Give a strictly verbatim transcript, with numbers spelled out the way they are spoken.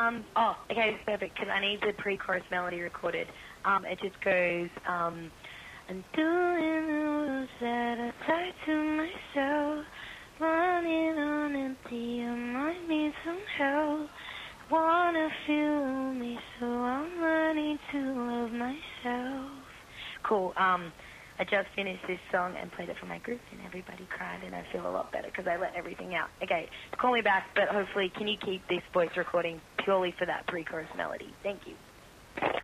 Um, oh, okay, it's perfect, because I need the pre-chorus melody recorded. Um, it just goes, um, I'm doing the rules that I tie to myself, running on empty, I might need some help. Wanna feel me, so I'm learning to love myself. Cool. Um, I just finished this song and played it for my group, and everybody cried, and I feel a lot better because I let everything out. Okay, call me back, but hopefully, can you keep this voice recording purely for that pre-chorus melody? Thank you.